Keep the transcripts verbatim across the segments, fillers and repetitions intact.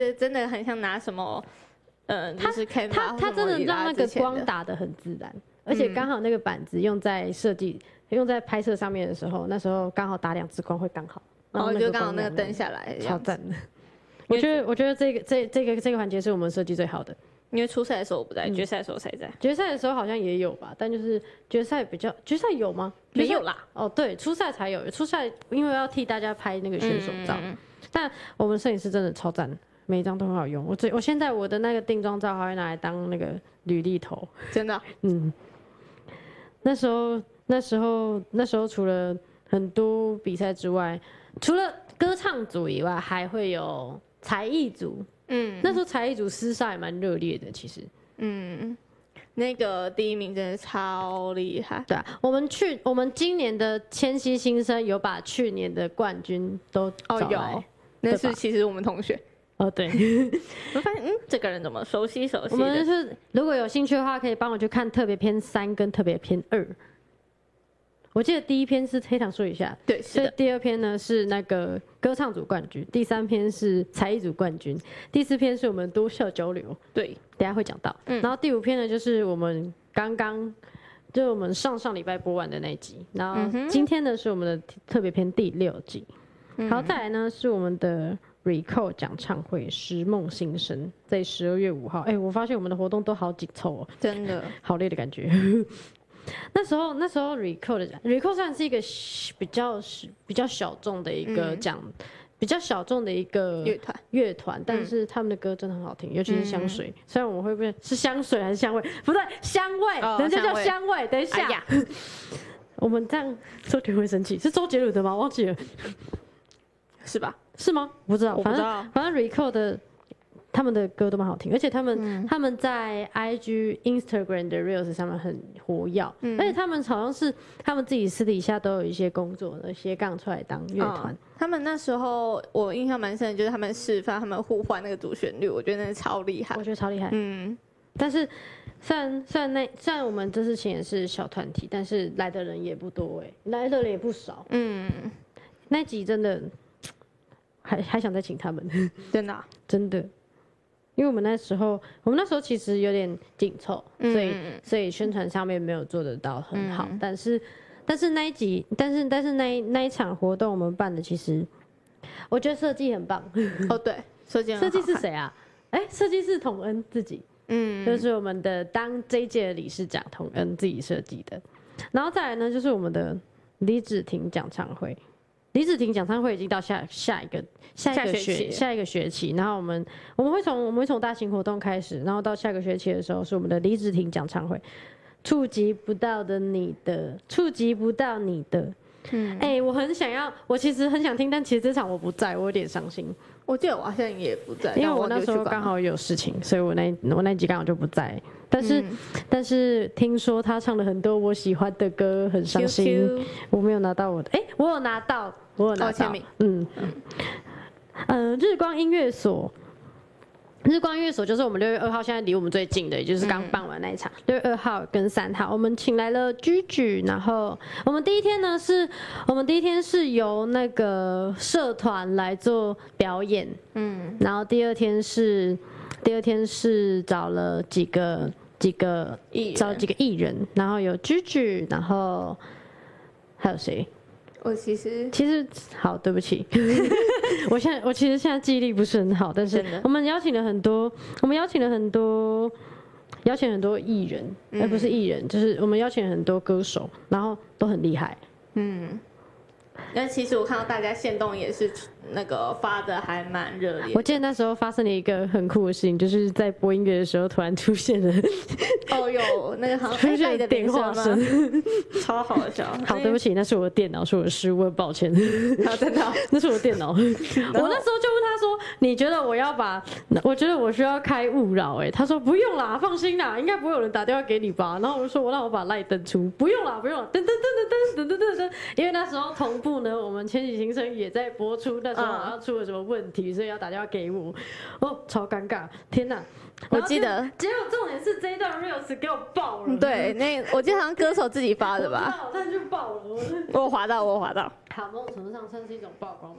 真的很像拿什么，呃，就是 Canva 他他真的让那个光打得很自然，而且刚好那个板子用在设计、嗯、用在拍摄上面的时候，那时候刚好打两支光会刚好， 然后就刚好那个灯下来， 超赞的。我觉得我觉得这个这这个这个环节是我们设计最好的。 因为初赛的时候我不在，决赛的时候才在。 决赛的时候好像也有吧，但就是决赛比较，决赛有吗？ 没有啦。 哦，对，初赛才有。初赛因为要替大家拍那个选手照，嗯、但我们摄影师真的超赞，每一张都很好用。我最我现在我的那个定妆照还会拿来当那个履历头， 真的。 嗯，那时候那时候那时候除了很多比赛之外，除了歌唱组以外，还会有才艺组。嗯，那时候才艺组厮杀也蛮热烈的，其实。嗯， 那个第一名真的超厉害。 对啊，我们去我们今年的千禧新生有把去年的冠军都找来。 哦，有，那是其实我们同学。 哦，对。 我发现，嗯，这个人怎么熟悉熟悉的？ 我们是如果有兴趣的话，可以帮我去看特别篇三跟特别篇二。我记得第一篇是黑糖说一下， 对，是的。 第二篇呢是那个歌唱组冠军，第三篇是才艺组冠军，第四篇是我们多校交流， 对， 等一下会讲到。嗯，然后第五篇呢就是我们刚刚，就是我们上上礼拜播完的那一集，然后今天呢是我们的特别篇第六集，然后再来呢是我们的 Recall 讲唱会《时梦新生》在十二月五号。哎，我发现我们的活动都好紧凑哦， 真的好累的感觉。那时候，那时候 Recall 的 Recall 算是一个比较比较小众的一个奖、嗯，比较小众的一个乐团乐团，但是他们的歌真的很好听，尤其是香水。嗯、虽然我们会不会是香水还是香味？不对，香味，哦、人家叫香味。等一下，哎、我们这样周杰伦会生气，是周杰伦的吗？忘记了， 是吧？ 是吗？不知道， 我不知道。 反正反正 Recall 的。他们的歌都蛮好听，而且他们、嗯、他们在 I G、Instagram 的 Reels 上面很活跃、嗯，而且他们好像是他们自己私底下都有一些工作的斜杠出来当乐团、哦。 他们那时候我印象蛮深的，就是他们示范他们互换那个主旋律，我觉得那超厉害。 我觉得超厉害。嗯，但是虽然虽然那虽然我们这次请也是小团体，但是来的人也不多哎、欸，来的人也不少。嗯，那集真的还还想再请他们， 真的、啊、 真的。因为我们那时候，我们那时候其实有点紧凑，所以、嗯、所以宣传上面没有做得到很好。嗯、但是，但是那一集，但是但是那一那一场活动我们办的，其实我觉得设计很棒。 哦，对，设计设计是谁啊？哎、欸，设计是统恩自己，嗯，就是我们的当这一届的理事长统恩自己设计的。然后再来呢，就是我们的李芷婷讲唱会。李芷婷讲唱会已经到下下一个下一个学下一个学期，然后我们我们会从我们会从大型活动开始，然后到下个学期的时候是我们的李芷婷讲唱会，触及不到的你的，触及不到你的，嗯，哎、欸，我很想要，我其实很想听，但其实这场我不在，我有点伤心。 我记得我好像也不在， 因为我那时候刚好有事情，所以我那我那集刚好就不在。但是、嗯、但是听说他唱了很多我喜欢的歌，很伤心。Q Q 我没有拿到我的，哎、欸，我有拿到，我有拿到。哦、嗯嗯、呃，日光音乐所。日光音乐所就是我们六月二号，现在离我们最近的，也就是刚办完那一场。六、嗯、月二号跟三号，我们请来了居居，然后我们第一天呢是，我们第一天是由那个社团来做表演，嗯，然后第二天是，第二天是找了几个几个找几个艺人，然后有居居，然后还有谁？ 我其实其实好，对不起，我现在我其实现在记忆力不是很好，但是我们邀请了很多，我们邀请了很多，邀请很多艺人，而、嗯、不是艺人，就是我们邀请了很多歌手，然后都很厉害。嗯， 但其实我看到大家限动也是那个发的还蛮热烈。 我记得那时候发生了一个很酷的事情，就是在播音乐的时候突然出现了， 哦有那个好像出现了电话声， 超好笑。 好，对不起，那是我的电脑，是我的失误，抱歉。 好，真的， 那是我的电脑。我那时候就问他说：“你觉得我要把？我觉得我需要开勿扰？”哎，他说：“不用啦，放心啦，应该不会有人打电话给你吧？”然后我就说：“我让我把赖登出，不用啦，不用啦，噔噔噔噔噔噔噔噔。”因为那时候同步呢，我们千禧新生也在播出，那时候好像出了什么问题，所以要打电话给我，哦，超尴尬，天哪！ 我记得， 结果重点是这一段 reels 给我爆了。 对，那我记得好像歌手自己发的吧？ 我知道，但就爆了。 我滑到，我滑到。 好，某种程度上算是一种曝光嘛。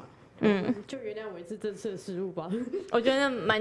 嗯，就原谅我一次这次的失误吧。 我觉得蛮